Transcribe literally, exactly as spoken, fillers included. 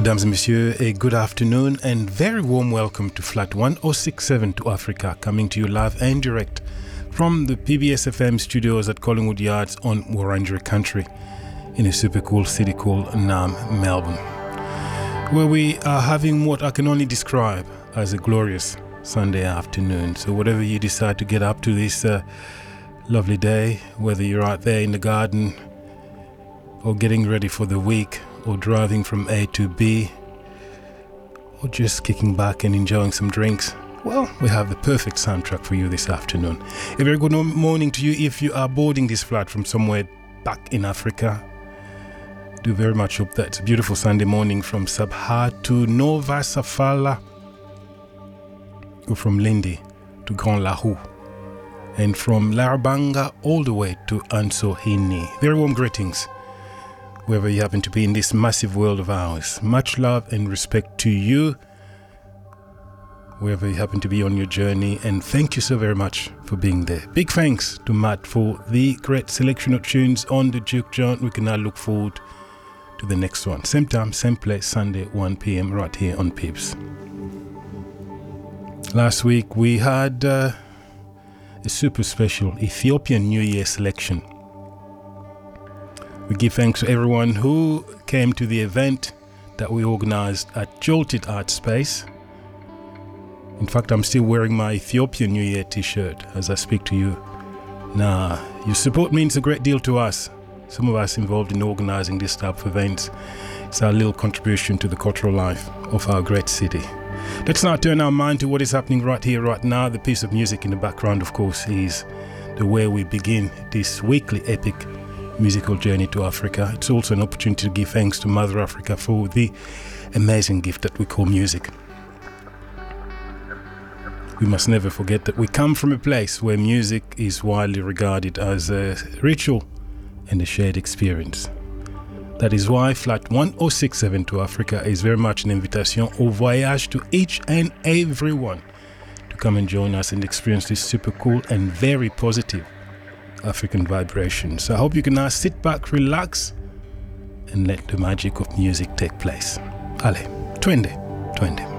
Mesdames et messieurs, a good afternoon and very warm welcome to Flat one oh six point seven to Africa, coming to you live and direct from the P B S F M studios at Collingwood Yards on Wurundjeri country in a super cool city called Nam, Melbourne, where we are having what I can only describe as a glorious Sunday afternoon. So whatever you decide to get up to this uh, lovely day, whether you're out there in the garden or getting ready for the week, or driving from A to B, or just kicking back and enjoying some drinks, well, we have the perfect soundtrack for you this afternoon. A very good morning to you if you are boarding this flight from somewhere back in Africa. Do very much hope that it's a beautiful Sunday morning from Sabha to Nova Safala, or from Lindi to Grand Lahou, and from Larabanga all the way to Ansohini. Very warm greetings wherever you happen to be in this massive world of ours. Much love and respect to you, wherever you happen to be on your journey, and thank you so very much for being there. Big thanks to Matt for the great selection of tunes on the Juke Joint. We can now look forward to the next one. Same time, same place, Sunday, one p.m. right here on Pips. Last week we had uh, a super special Ethiopian New Year selection. We give thanks to everyone who came to the event that we organized at Jolted Art Space. In fact, I'm still wearing my Ethiopian New Year t-shirt as I speak to you. Now, your support means a great deal to us. Some of us involved in organizing this type of events. It's our little contribution to the cultural life of our great city. Let's now turn our mind to what is happening right here, right now. The piece of music in the background, of course, is the way we begin this weekly epic musical journey to Africa. It's also an opportunity to give thanks to Mother Africa for the amazing gift that we call music. We must never forget that we come from a place where music is widely regarded as a ritual and a shared experience. That is why Flat one oh six point seven to Africa is very much an invitation au voyage to each and everyone to come and join us and experience this super cool and very positive African vibration. So I hope you can now sit back, relax, and let the magic of music take place. Allez, twende, twende.